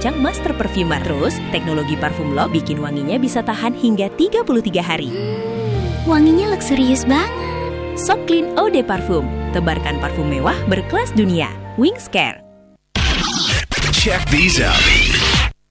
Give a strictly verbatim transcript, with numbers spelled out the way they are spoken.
dirancang master perfumer. Terus, teknologi parfum lock bikin wanginya bisa tahan hingga tiga puluh tiga hari. Hmm, wanginya luxurious banget. So Clean Eau de Parfum. Tebarkan parfum mewah berkelas dunia. Wings Care. Check these out.